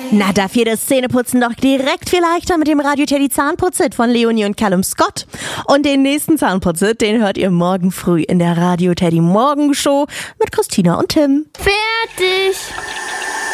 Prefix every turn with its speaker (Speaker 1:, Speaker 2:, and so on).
Speaker 1: Na, dafür das Zähneputzen doch direkt viel leichter mit dem Radio Teddy Zahnputzit von Leonie und Callum Scott. Und den nächsten Zahnputzit, den hört ihr morgen früh in der Radio Teddy Morgenshow mit Christina und Tim.
Speaker 2: Fertig!